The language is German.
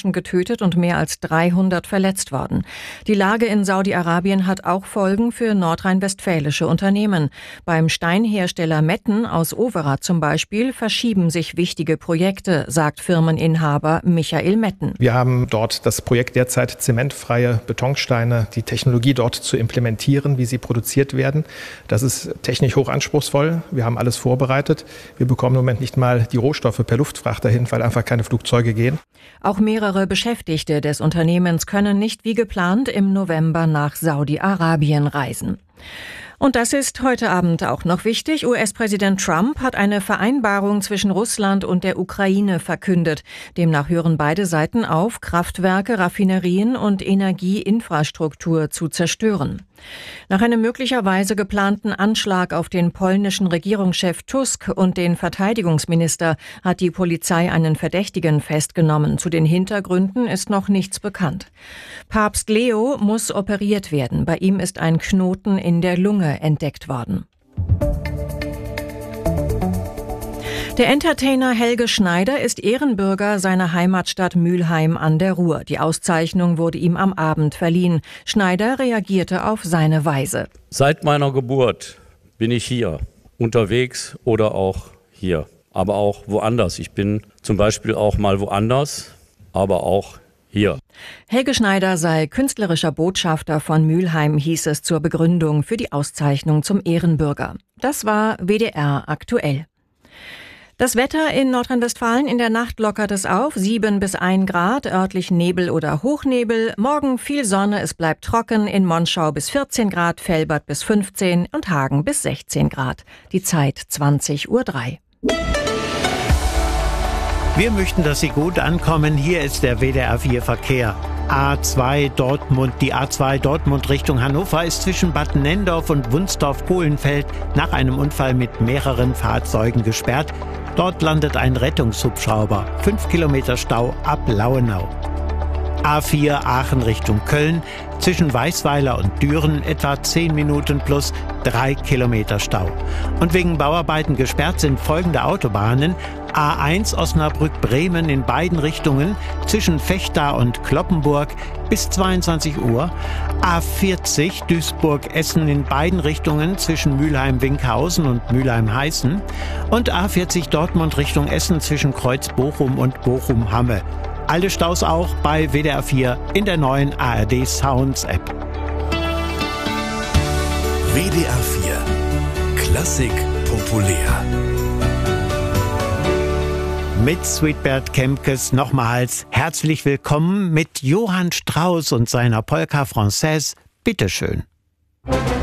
Menschen getötet und mehr als 300 verletzt worden. Die Lage in Saudi-Arabien hat auch Folgen für nordrhein-westfälische Unternehmen. Beim Steinhersteller Metten aus Overath zum Beispiel verschieben sich wichtige Projekte, sagt Firmeninhaber Michael Metten. Wir haben dort das Projekt derzeit, zementfreie Betonsteine, die Technologie dort zu implementieren, wie sie produziert werden. Das ist technisch hoch anspruchsvoll. Wir haben alles vorbereitet. Wir bekommen im Moment nicht mal die Rohstoffe per Luftfracht dahin, weil einfach keine Flugzeuge gehen. Auch mehrere Beschäftigte des Unternehmens können nicht wie geplant im November nach Saudi-Arabien reisen. Und das ist heute Abend auch noch wichtig. US-Präsident Trump hat eine Vereinbarung zwischen Russland und der Ukraine verkündet. Demnach hören beide Seiten auf, Kraftwerke, Raffinerien und Energieinfrastruktur zu zerstören. Nach einem möglicherweise geplanten Anschlag auf den polnischen Regierungschef Tusk und den Verteidigungsminister hat die Polizei einen Verdächtigen festgenommen. Zu den Hintergründen ist noch nichts bekannt. Papst Leo muss operiert werden. Bei ihm ist ein Knoten in der Lunge entdeckt worden. Der Entertainer Helge Schneider ist Ehrenbürger seiner Heimatstadt Mülheim an der Ruhr. Die Auszeichnung wurde ihm am Abend verliehen. Schneider reagierte auf seine Weise. Seit meiner Geburt bin ich hier, unterwegs oder auch hier, aber auch woanders. Ich bin zum Beispiel auch mal woanders, aber auch hier. Helge Schneider sei künstlerischer Botschafter von Mülheim, hieß es zur Begründung für die Auszeichnung zum Ehrenbürger. Das war WDR aktuell. Das Wetter in Nordrhein-Westfalen: in der Nacht lockert es auf, 7 bis 1 Grad, örtlich Nebel oder Hochnebel. Morgen viel Sonne, es bleibt trocken, in Monschau bis 14 Grad, Velbert bis 15 und Hagen bis 16 Grad. Die Zeit 20:03 Uhr. Wir möchten, dass Sie gut ankommen. Hier ist der WDR 4 Verkehr. A2 Dortmund. Die A2 Dortmund Richtung Hannover ist zwischen Bad Nendorf und Wunsdorf-Kohlenfeld nach einem Unfall mit mehreren Fahrzeugen gesperrt. Dort landet ein Rettungshubschrauber. 5 Kilometer Stau ab Lauenau. A4 Aachen Richtung Köln. Zwischen Weißweiler und Düren etwa 10 Minuten plus 3 Kilometer Stau. Und wegen Bauarbeiten gesperrt sind folgende Autobahnen: A1 Osnabrück-Bremen in beiden Richtungen zwischen Vechta und Cloppenburg bis 22 Uhr. A40 Duisburg-Essen in beiden Richtungen zwischen Mülheim-Winkhausen und Mülheim-Heißen. Und A40 Dortmund Richtung Essen zwischen Kreuz-Bochum und Bochum-Hamme. Alle Staus auch bei WDR 4 in der neuen ARD Sounds App. WDR 4 Klassik populär. Mit Sweetbert Kempkes nochmals herzlich willkommen mit Johann Strauss und seiner Polka Française. Bitteschön.